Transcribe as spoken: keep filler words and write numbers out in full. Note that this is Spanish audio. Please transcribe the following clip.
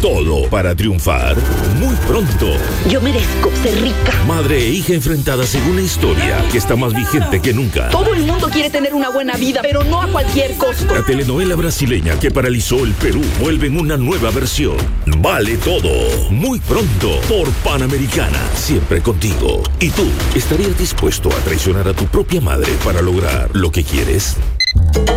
todo para triunfar muy pronto. Yo merezco ser rica. Madre e hija enfrentadas en una historia que está más vigente que nunca. Todo el mundo quiere tener una buena vida, pero no a cualquier costo. La telenovela brasileña que paralizó el Perú vuelve en una nueva versión. Vale todo, muy pronto, por Panamericana, siempre contigo. ¿Y tú, estarías dispuesto a traicionar a tu propia madre para lograr lo que quieres?